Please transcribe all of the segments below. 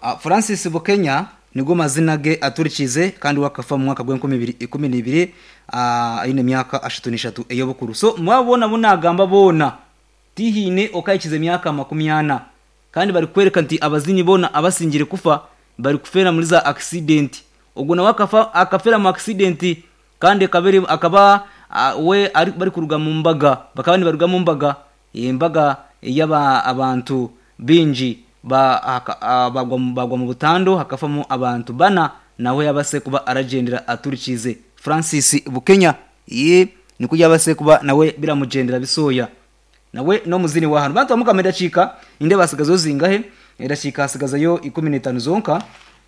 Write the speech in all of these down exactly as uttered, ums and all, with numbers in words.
uh, Francis Bukenya nigo mazina ge aturikize kandi wakafa mu mwaka gwa bibiri na kumi n'ibiri uh, ayine myaka ashatu n'eshatu eyo bukuru. So mwabona bunagamba bona tihine okayikize myaka makumyana kandi bari kwereka nti abazini bona abasingire kufa bari kufera muri za accident ubwo na wakafa akafera mu accident kandi kabere akaba uh, we ari bari kuruga mu mbaga bakabani baruga mu mbaga imbaga yaba abantu binji ba uh, bagwa bagwa mu butando hakafamo abantu bana nawe yabase kuba aragendera aturikize. Francis Bukenya ye niko yabase kuba nawe biramugendera bisoya nawe no muzini wa hano bantu bamukameda cika inde basigazo zingahe irashika asigaza yo ikumi n'itanu zonka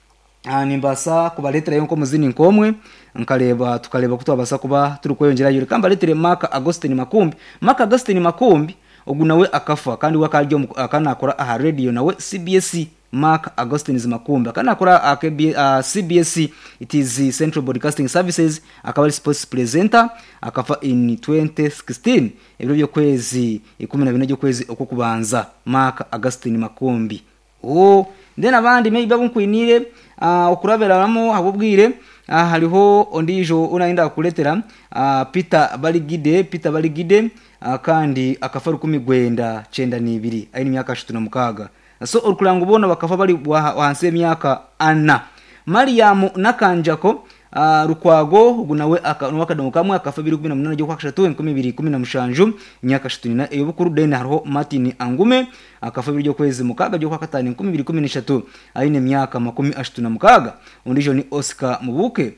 nimbasa kuba letra yo nko muzini nkomwe nkaleba tukaleba kutwabasa kuba turi kweyongera yuri kamba letra Mark Augustine Makumbi Mark Augustine Makumbi ogu nawe akafa kandi wakaryo akanakora aha radio nawe C B S Mark Augustine Makumbi akanakora uh, C B S it is Central Broadcasting Services akaba sports presenter akafa in twenty sixteen ebyo byo kwezi ikumi na bine byo kwezi okukubanza Mark Augustine Makumbi. Oh then abandi maybe babunkwinire uh, okuraberamo habubwire uh, haliho ondijo unaenda kuletera uh, Peter Baligide Peter Baligide uh, kandi akafa rukumi gwenda cenda n'ibiri ayini myaka ashatu na mukaga. So urukurango bona bakafa bari wahanse myaka ana. Mariam Nakanjako uh, rukwago gunawe akanokadomo kamwe akafa biri kumi na munane gyo kwakashatu enkumi ibiri kumi na mushanju myaka ashatu na eyo bukuru dene hariho Martin Angume akafa biri gyo kwezi mukaga gyo kwakatani enkumi ibiri kumi n'eshatu ayine myaka makumi ashatu na mukaga. Undijo ni Oscar Mubuke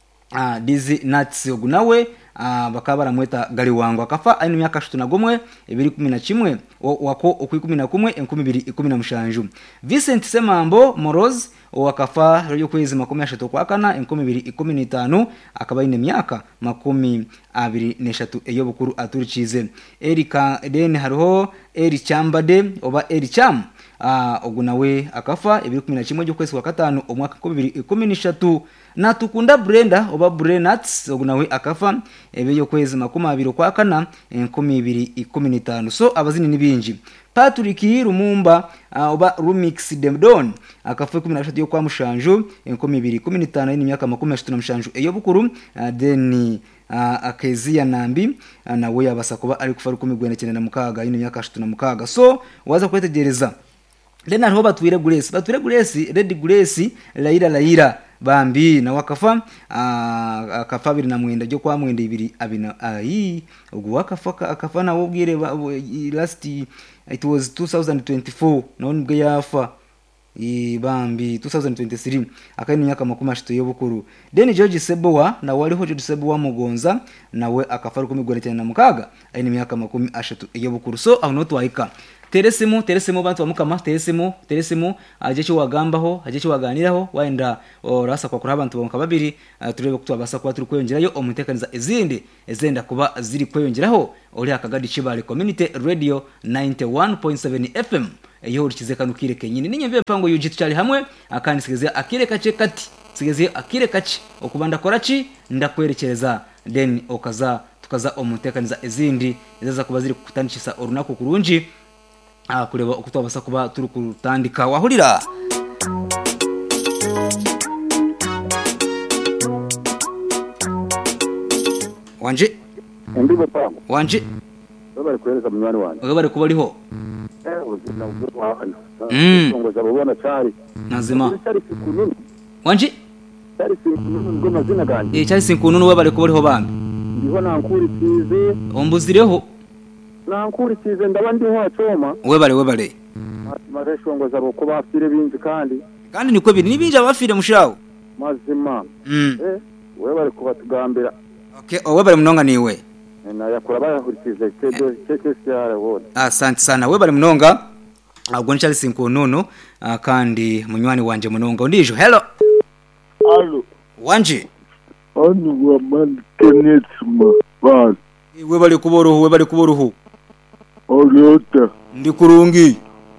uh, Dizzy Nuts gunawe Uh, bakabara mweta gali wangu akafa ayine myaka ashatu na gomwe ibiri kumi na kimwe wako okwi na kumwe enkumi ibiri kumi na mushanju. Vincent Semambo Moroz wakafa ryo kwezi makumi ashatu kwa kana enkumi ibiri kumi n'itanu akaba ayine myaka makumi abiri n'eshatu eyo bukuru aturikize. Erika Eden hariho Eri Chambade oba Eri Cham uh, ogu nawe akafa ibiri kumi na kimwe gyo kwezi kwa gatanu omwaka ibiri kumi n'eshatu. Na tukunda Brenda oba Brenats ogu nawe akafa ebeyo kwezi makumi abiri kwa kana enkumi ibiri kumi n'itanu. So abazini nibinji. Patrick Rumumba uh, oba Rumix Demdon akafa kumi na gatatu yo kwa mushanju enkumi ibiri kumi n'itanu ni myaka makumi ashatu na mushanju eyo bukuru. Uh, then uh, Akezia Nambi uh, nawe yabasa kuba ari kufa rukumi gwenda cyenda na mukaga yini myaka ashatu na mukaga. So waza kwetegereza then hariho batwire Grace batwire Grace Red Grace Laira Laira bambi na wakafa uh, akafa biri na mwenda gyo kwa mwenda ibiri abina ayi ugu wakafa akafa na wobwire last it was two thousand twenty-four na nibwe yafa i bambi two thousand twenty-three akani myaka makumi ashatu yo bukuru. Then George Sebowa na waliho George Sebowa Mugonza nawe akafa rukumi gwenda cyenda na mukaga ayini myaka makumi ashatu yo bukuru. So aho not waika Teresimo teresimo bantu bamukama teresimo teresimo aje cyo wagambaho aje cyo waganiraho waenda orasa kwa kuri abantu bamuka babiri uh, turebe kutwabasa kwa turi kweyongerayo omutekaniza ezindi ezenda kuba ziri kweyongeraho oli akagadi Chibale Community Radio ninety-one point seven F M eyo urikize kanukire kenyine ninyembe pango yujitu cyali hamwe akandi sigeze akire kace kati sigeze akire kace okubanda korachi ndakwerekereza then okaza tukaza omutekaniza ezindi ezaza kuba ziri kutanikisa orunako kurunji ah kureba okutwabasa kuba turi kutandika wahurira wanje ndibo pa wanje bari kwereka mwana wanjye oyo bari kubariho eh uzina ubwo wahana mm ngo zabona cyari nazima cyari kununu wanje cyari kununu ngo mazina ganje eh cyari sinkununu we bari kubariho bambi ndiho nankurikize ombuzireho nankurikize ndabandi ho cyoma we bari we bari maresho ngo zabo ko bafire binzi kandi kandi niko biri nibinja bafire mushawo mazima mm eh we bari kubatugambira okay owe bari munonga niwe na yakora bayahurikize cede cece cyara wona asante sana we bari munonga ahubwo ncyari sinkununu kandi munywani wanje munonga undijo hello allo wanje onu wa man kenetsma bas we bari kuboruhu we bari kuboruhu Oriota ndi kurungi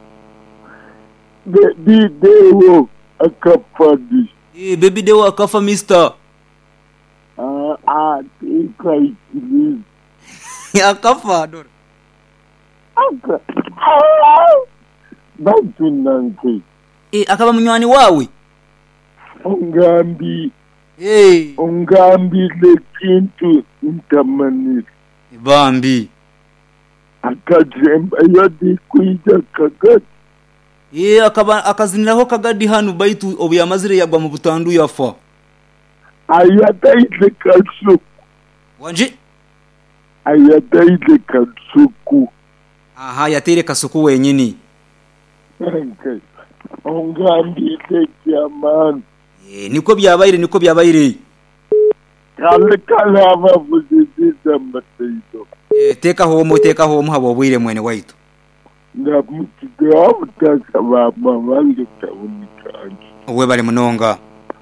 baby dewo akapadi eh baby dewo akafa mister ah ah ikaikizi akafa dor aka bantu nanki eh akaba munywani wawe ongambi eh ongambile kintu ntamanira bambi akajemba yodi kuija kagati eh akaba akaziniraho kagadi hanu baitu obu yamazire yagwa mu butandu yafa ayataile kasuku wanje ayataile kasuku aha yatere kasuku wenyini okay ongambile jamani eh niko byabayire niko byabayire kale kale abavuziza mbataido eh teka homo teka homo habo bwire mwene waitu ndamukidwa mutaka baba bange tabunikanje webale munonga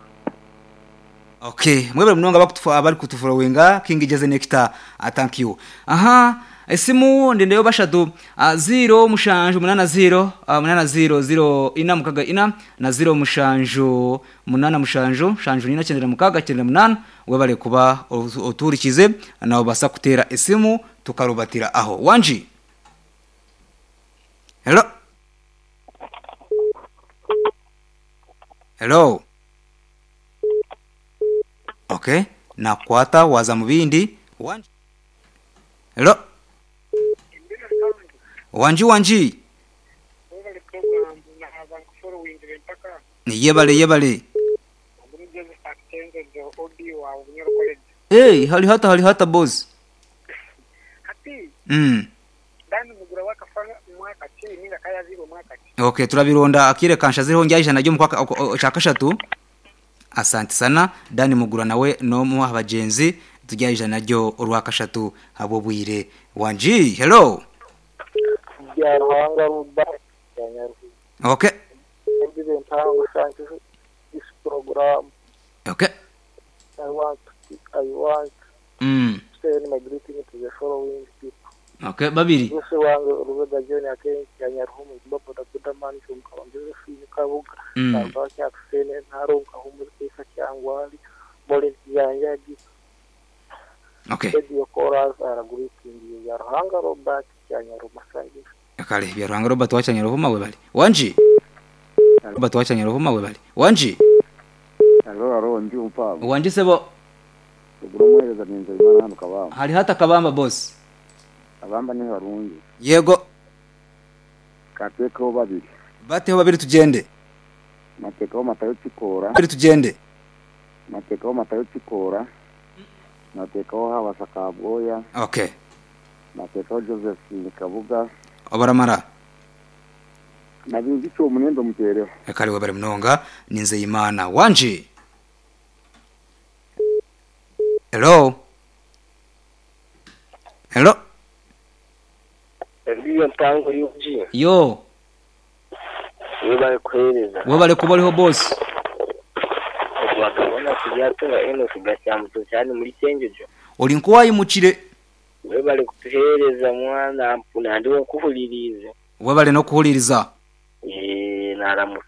okay mwebale munonga bakutufa abari kutufura wenga King Jazz Nectar uh, thank you aha esimu ndendeyo bashadu uh, zero mushanju munana zero uh, munana zero zero ina mukaga ina na zero mushanju munana mushanju shanju nina cyendera mukaga cyendera munana webale kuba oturikize nawo basa kutera esimu tukarubatira aho wanji hello hello okay na kwata waza mubindi wanji hello wanji wanji yebale yebale hey hali hata hali hata boss hati mm dani mugura wakafanga mwaka chini ninga kaya zero mwaka okay turabironda akire kansha ziriho njyaje najyo mukwaka shakashatu asante sana dani mugura nawe no mu abagenzi tujyaje najyo urwakashatu abo bwire wanji hello ya ruhanga ruba yanyaru okay ndibe ntango sanke this program okay I want I want mm send my greeting to the following people okay babiri Yose wange urubuga jone akenshi yanyaruhumu mbapo da kudamani kumkabanje fini kabuga namba cyakufene ntaronka humuri kwisa cyangwa ali bole yanyaji okay radio chorus ara greeting ya ruhanga robert yanyaru masangi akale bya ruhanga robert wachanyero homa we bali wanji robert wachanyero homa we bali wanji Alo alo ndi umpaba. wanji sebo Ubumweza ninze imana hano kabamba. hali hata kabamba boss Abamba ni harungi. yego Kateko babiri. bateho babiri tugende Mateko matayo cikora. babiri tugende Mateko matayo cikora. Mateko hawa sakabwoya. okay Mateko Joseph Kabuga. obaramara Nabinzi cyo munendo mutereho. akale we bari munonga ninze imana wanji hello hello ndiyo ntango yuji yo webale kwereza we bari kubariho boss wakabona kuyatunga eno kigashamuto cyane muri sengejo uri nkuwayi mukire webale kutuhereza mwana mpuna ndiwo kuhuliriza we bari no kuhuririza eh naramu